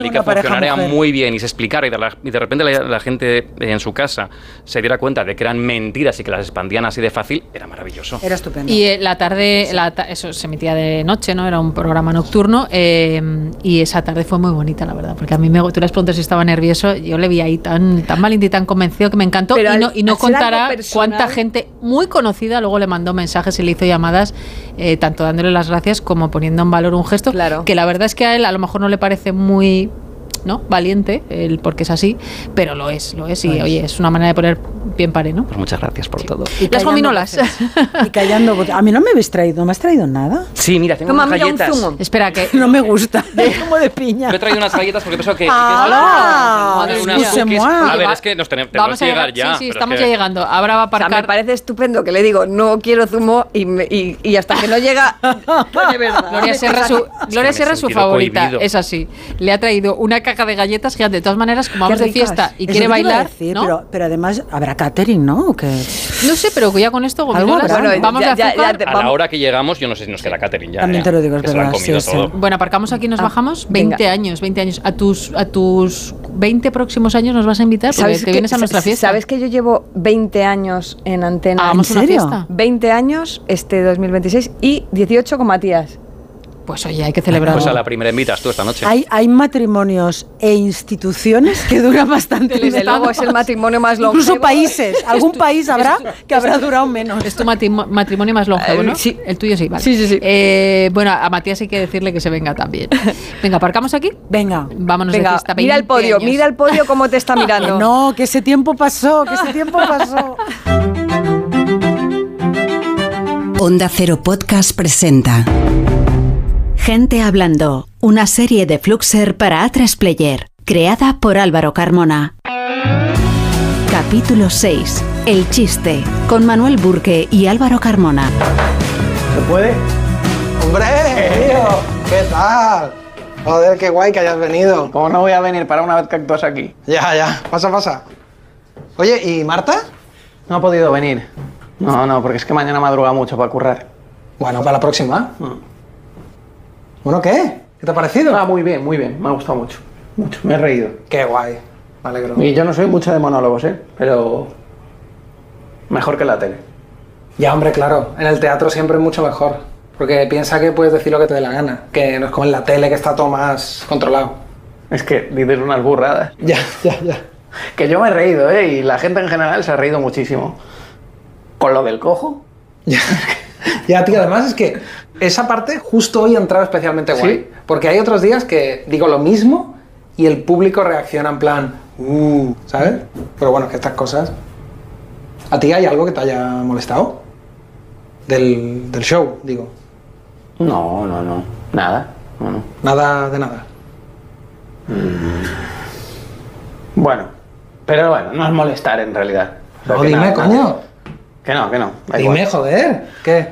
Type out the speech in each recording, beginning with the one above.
y que funcionara muy bien y se explicara y de repente la gente en su casa se diera cuenta de que eran mentiras y que las expandían así de fácil, era maravilloso. Era estupendo. Y la tarde, eso se emitía de noche, ¿no? Era un programa nocturno y esa tarde fue muy bonita, la verdad, porque a mí tú les preguntas si estaba nervioso, yo le vi ahí tan valiente y tan convencido que me encantó. Pero y no contará cuánta gente muy conocida luego le mandó mensajes y le hizo llamadas, tanto dándole las gracias como poniendo en valor un gesto, que la verdad es que a él a lo mejor no le parece muy, ¿no?, valiente, porque es así, pero lo es y oye, es una manera de poner bien pare, ¿no? Pues muchas gracias por todo. Y las gominolas. Y callando. A mí no me habéis traído, ¿me has traído nada? Sí, mira, tengo unas galletas. Espera, que no me gusta. Como de piña. Yo he traído unas galletas porque pienso que a ver, es que nos tenemos que llegar ya. Sí, estamos ya llegando. Ahora va a aparcar. O sea, me parece estupendo que le digo, no quiero zumo y hasta que no llega, de verdad. Gloria Serra es su favorita, cohibido. Es así. Le ha traído una caja de galletas gigante. De todas maneras, como vamos de fiesta y quiere bailar, decir, ¿no? pero además habrá catering, ¿no? ¿O qué? No sé, pero ya con esto gominolas, vamos a la hora que llegamos, yo no sé si nos queda catering ya. También te lo digo, es verdad. Bueno, aparcamos aquí y nos bajamos. 20 años. A tus 20 próximos años nos vas a invitar porque te vienes a nuestra fiesta. ¿Sabes que yo llevo 20 años en Antena? ¿Hagamos una fiesta? 20 años este 2026 y 18 con Matías. Pues oye, hay que celebrarlo. Pues a la primera invitas tú esta noche. Hay matrimonios e instituciones que duran bastante. Desde luego es el matrimonio más longevo. Incluso países. Algún país habrá que habrá durado menos. Es tu matrimonio más longevo, ¿no? Sí. El tuyo sí, vale. Sí. Bueno, a Matías hay que decirle que se venga también. Venga, ¿aparcamos aquí? Venga. Vámonos de fiesta. Mira el podio cómo te está mirando. No, que ese tiempo pasó, Onda Cero Podcast presenta Gente Hablando, una serie de Fluxer para A3 Player, creada por Álvaro Carmona. Capítulo 6. El chiste, con Manuel Burke y Álvaro Carmona. ¿Se puede? ¡Hombre, tío! ¿Qué tal? Joder, qué guay que hayas venido. ¿Cómo no voy a venir para una vez que actúas aquí? Ya. Pasa. Oye, ¿y Marta? No ha podido venir. No, porque es que mañana madruga mucho para currar. Bueno, para la próxima. Bueno, ¿qué? ¿Qué te ha parecido? Muy bien. Me ha gustado mucho. Me he reído. Qué guay. Me alegro. Y yo no soy mucho de monólogos, pero mejor que en la tele. Ya, hombre, claro. En el teatro siempre es mucho mejor. Porque piensa que puedes decir lo que te dé la gana. Que no es como en la tele, que está todo más controlado. Es que dices unas burradas. Ya. Que yo me he reído, y la gente en general se ha reído muchísimo. ¿Con lo del cojo? Ya, tío, además es que esa parte justo hoy ha entrado especialmente guay. ¿Sí? Porque hay otros días que digo lo mismo y el público reacciona en plan, ¿sabes? Pero bueno, que estas cosas... ¿A ti hay algo que te haya molestado? Del show, digo. No. Nada. No. Nada de nada. Bueno, pero bueno, no es molestar en realidad. O sea, no, dime, nada, coño. Que no. Dime, joder. ¿Qué?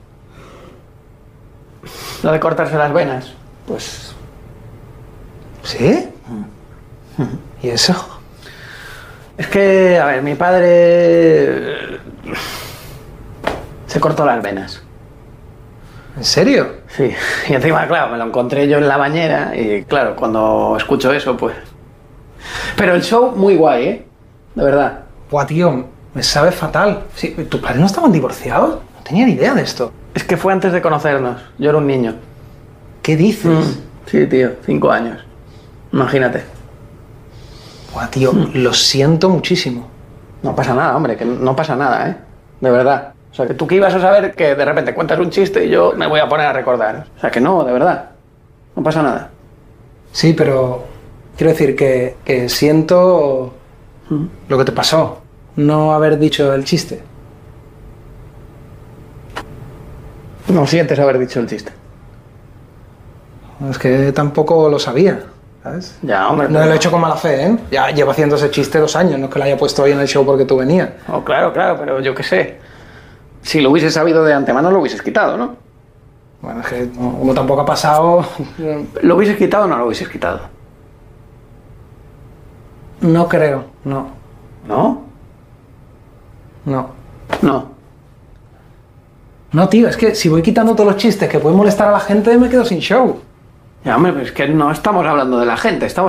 Lo de cortarse las venas, pues... ¿Sí? ¿Y eso? Es que, a ver, mi padre... se cortó las venas. ¿En serio? Sí, y encima, claro, me lo encontré yo en la bañera y, claro, cuando escucho eso, pues... Pero el show, muy guay, de verdad. Buah, tío, me sabe fatal. Sí, ¿tus padres no estaban divorciados? No tenía ni idea de esto. Es que fue antes de conocernos. Yo era un niño. ¿Qué dices? Sí, tío, 5 años. Imagínate. Buah, tío, lo siento muchísimo. No pasa nada, hombre, que no pasa nada, De verdad. O sea, que tú que ibas a saber que de repente cuentas un chiste y yo me voy a poner a recordar. O sea, que no, de verdad. No pasa nada. Sí, pero quiero decir que siento lo que te pasó. No haber dicho el chiste. No sientes haber dicho el chiste. Es que tampoco lo sabía, ¿sabes? Ya, hombre. No lo he hecho con mala fe, Ya llevo haciendo ese chiste 2 años, no es que lo haya puesto hoy en el show porque tú venías. Oh, claro, pero yo qué sé. Si lo hubieses sabido de antemano, lo hubieses quitado, ¿no? Bueno, es que como tampoco ha pasado... ¿Lo hubieses quitado o no lo hubieses quitado? No creo, no. ¿No? No. No. No, tío, es que si voy quitando todos los chistes que pueden molestar a la gente, me quedo sin show. Ya, hombre, pues es que no estamos hablando de la gente, estamos